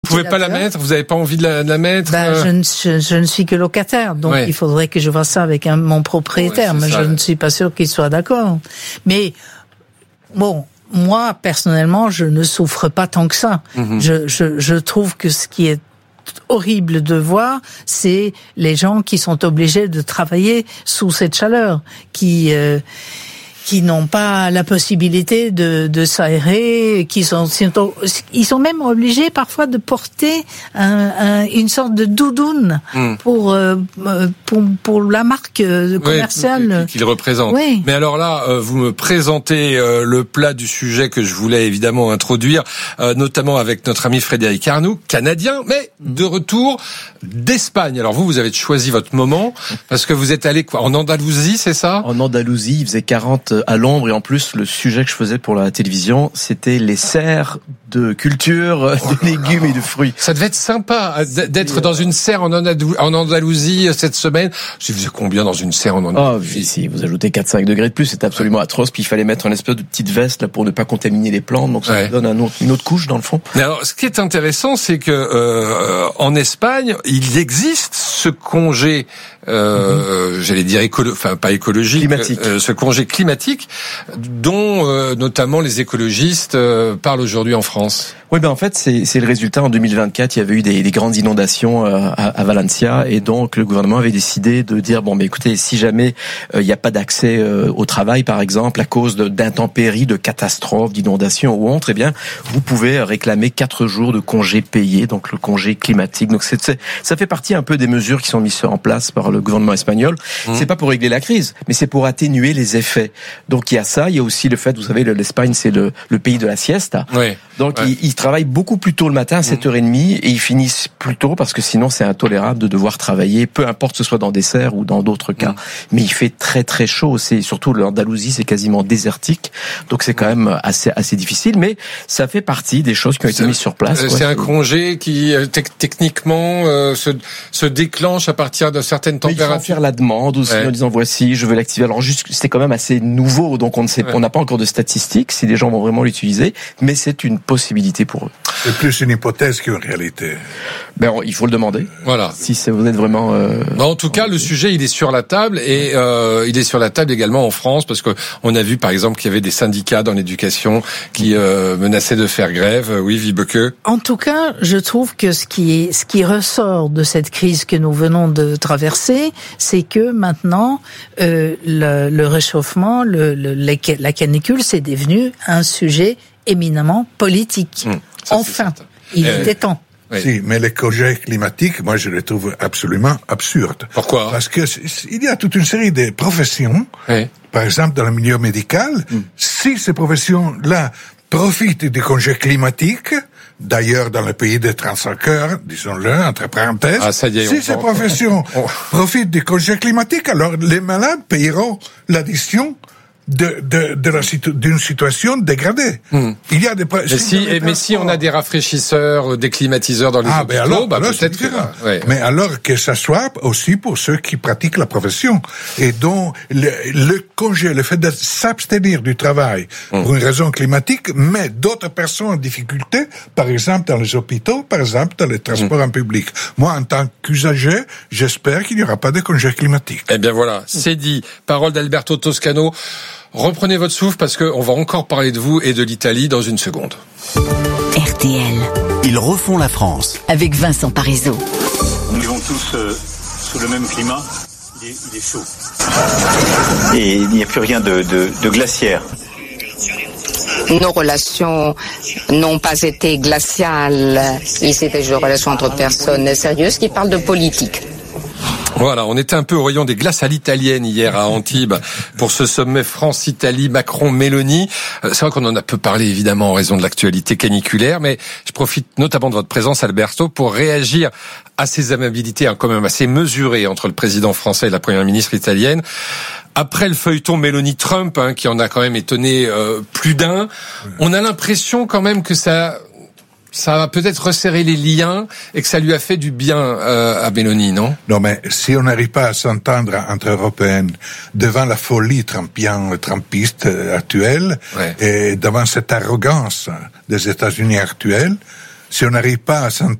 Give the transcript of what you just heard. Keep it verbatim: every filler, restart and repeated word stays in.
Vous pouvez pas la mettre, vous avez pas envie de la, de la mettre. Ben, euh... je, ne, je, je ne suis que locataire, donc ouais. il faudrait que je vois ça avec un, mon propriétaire, ouais, mais ça. Je ne suis pas sûr qu'il soit d'accord. Mais bon, moi personnellement, je ne souffre pas tant que ça. Mm-hmm. Je, je, je trouve que ce qui est horrible de voir, c'est les gens qui sont obligés de travailler sous cette chaleur, qui euh, qui n'ont pas la possibilité de, de s'aérer, qui sont, ils sont même obligés parfois de porter un, un, une sorte de doudoune mmh. pour, euh, pour pour la marque commerciale oui, qu'ils représentent. Oui. Mais alors là, vous me présentez le plat du sujet que je voulais évidemment introduire, notamment avec notre ami Frédéric Arnoux, canadien, mais de retour d'Espagne. Alors vous, vous avez choisi votre moment parce que vous êtes allé quoi, en Andalousie, c'est ça ? En Andalousie, il faisait quarante à l'ombre et en plus le sujet que je faisais pour la télévision, c'était les serres de culture oh de légumes et de fruits. Ça devait être sympa d'être euh... dans une serre en, Andalou- en Andalousie cette semaine. Je faisais combien dans une serre en Andalousie ? Oh, oui, si vous ajoutez quatre à cinq degrés de plus, c'était absolument atroce. Puis il fallait mettre une espèce de petite veste là pour ne pas contaminer les plantes, donc ça ouais. donne un autre, une autre couche dans le fond. Mais alors, ce qui est intéressant, c'est que euh, en Espagne, il existe ce congé. Euh, mm-hmm. j'allais dire écolo, enfin pas écologique, euh, ce congé climatique dont euh, notamment les écologistes euh, parlent aujourd'hui en France. Oui, ben en fait c'est c'est le résultat. En deux mille vingt-quatre, il y avait eu des, des grandes inondations euh, à, à Valencia et donc le gouvernement avait décidé de dire bon, ben écoutez, si jamais euh, il n'y a pas d'accès euh, au travail, par exemple, à cause de, d'intempéries, de catastrophes, d'inondations ou autre, eh bien vous pouvez réclamer quatre jours de congé payé, donc le congé climatique. Donc c'est, c'est ça fait partie un peu des mesures qui sont mises en place par le gouvernement espagnol. Mmh. C'est pas pour régler la crise, mais c'est pour atténuer les effets. Donc il y a ça, il y a aussi le fait, vous savez, l'Espagne c'est le, le pays de la siesta. Oui. Donc ouais. ils, ils travaillent beaucoup plus tôt le matin, à sept heures trente, et ils finissent plus tôt parce que sinon c'est intolérable de devoir travailler, peu importe que ce soit dans des serres ou dans d'autres cas. Mmh. Mais il fait très très chaud, c'est surtout l'Andalousie, c'est quasiment désertique, donc c'est quand même assez assez difficile, mais ça fait partie des choses qui ont été c'est, mises sur place. C'est ouais, un c'est... congé qui te- techniquement euh, se, se déclenche à partir de certaines températures. Il faut faire la demande ou sinon ouais. en disant voici, je veux l'activer. Alors juste, c'est quand même assez nouveau, donc on ne sait, ouais. on n'a pas encore de statistiques si les gens vont vraiment l'utiliser, mais c'est une possibilité pour eux. C'est plus une hypothèse qu'une réalité. Ben, il faut le demander. Voilà. Si c'est, vous êtes vraiment. Euh... Ben, en tout cas, le sujet, il est sur la table et euh, il est sur la table également en France parce que on a vu, par exemple, qu'il y avait des syndicats dans l'éducation qui euh, menaçaient de faire grève. Oui, Vibeke. En tout cas, je trouve que ce qui est, ce qui ressort de cette crise que nous venons de traverser, c'est que maintenant, euh, le, le réchauffement, le, le, la canicule, c'est devenu un sujet éminemment politique. Mmh, ça, enfin, il euh, était temps. Oui. Si, mais les congés climatiques, moi, je les trouve absolument absurdes. Pourquoi ? Parce que il y a toute une série de professions, oui. par exemple dans le milieu médical, mmh. si ces professions-là profitent des congés climatiques, d'ailleurs dans le pays des trente-cinq heures, disons-le, entre parenthèses, ah, ça y est, si on... ces professions profitent des congés climatiques, alors les malades payeront l'addition de, de, de la, d'une situation dégradée. Mmh. Il y a des, mais si, mais si on a des rafraîchisseurs, des climatiseurs dans les ah, hôpitaux, ben alors, bah alors peut-être que, ouais. Mais alors que ça soit aussi pour ceux qui pratiquent la profession et dont le, le congé, le fait de s'abstenir du travail mmh. pour une raison climatique, met d'autres personnes en difficulté, par exemple dans les hôpitaux, par exemple dans les transports mmh. en public. Moi, en tant qu'usager, j'espère qu'il n'y aura pas de congé climatique. Eh bien voilà, c'est dit. Parole d'Alberto Toscano. Reprenez votre souffle parce qu'on va encore parler de vous et de l'Italie dans une seconde. R T L. Ils refont la France. Avec Vincent Parisot. Nous vivons tous euh, sous le même climat. Il est, il est chaud. Et il n'y a plus rien de, de, de glaciaire. Nos relations n'ont pas été glaciales. Ici, c'est des relations entre personnes sérieuses qui parlent de politique. Voilà, on était un peu au rayon des glaces à l'italienne hier à Antibes pour ce sommet France-Italie, Macron-Mélanie. C'est vrai qu'on en a peu parlé évidemment en raison de l'actualité caniculaire, mais je profite notamment de votre présence, Alberto, pour réagir à ces amabilités hein, quand même assez mesurées entre le président français et la première ministre italienne. Après le feuilleton Mélanie-Trump, hein, qui en a quand même étonné euh, plus d'un, on a l'impression quand même que ça... ça a peut-être resserré les liens et que ça lui a fait du bien euh, à Mélanie, non ? Non, mais si on n'arrive pas à s'entendre entre Européennes devant la folie trumpienne, trumpiste actuelle ouais. et devant cette arrogance des États-Unis actuels, si on n'arrive pas à